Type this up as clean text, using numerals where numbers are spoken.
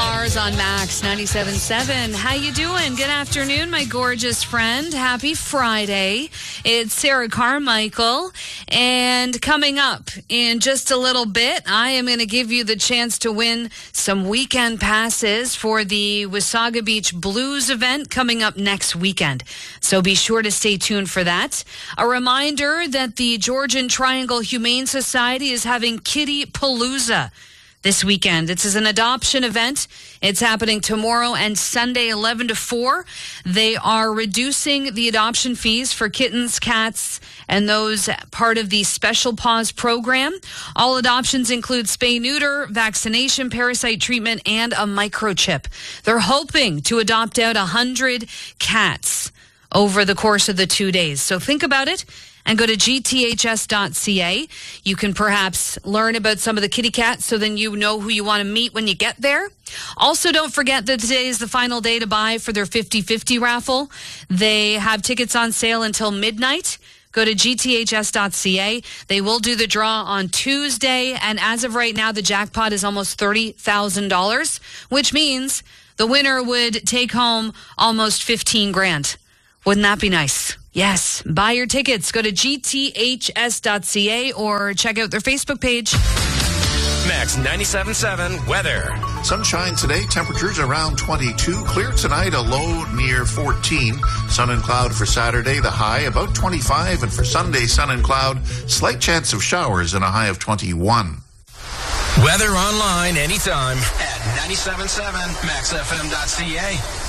Mars on Max 97.7. How you doing? Good afternoon, my gorgeous friend. Happy Friday. It's Sarah Carmichael. And coming up in just a little bit, I am going to give you the chance to win some weekend passes for the Wasaga Beach Blues event coming up next weekend. So be sure to stay tuned for that. A reminder that the Georgian Triangle Humane Society is having Kitty Palooza this weekend. This is an adoption event. It's happening tomorrow and Sunday, 11 to 4. They are reducing the adoption fees for kittens, cats, and those part of the Special Paws program. All adoptions include spay-neuter, vaccination, parasite treatment, and a microchip. They're hoping to adopt out 100 cats over the course of the 2 days. So think about it and go to gths.ca. You can perhaps learn about some of the kitty cats so then you know who you want to meet when you get there. Also, don't forget that today is the final day to buy for their 50/50 raffle. They have tickets on sale until midnight. Go to gths.ca. They will do the draw on Tuesday, and as of right now, the jackpot is almost $30,000, which means the winner would take home almost 15 grand. Wouldn't that be nice? Yes. Buy your tickets. Go to gths.ca or check out their Facebook page. Max 97.7 weather. Sunshine today, temperatures around 22. Clear tonight, a low near 14. Sun and cloud for Saturday, the high about 25. And for Sunday, sun and cloud, slight chance of showers and a high of 21. Weather online anytime at 97.7maxfm.ca.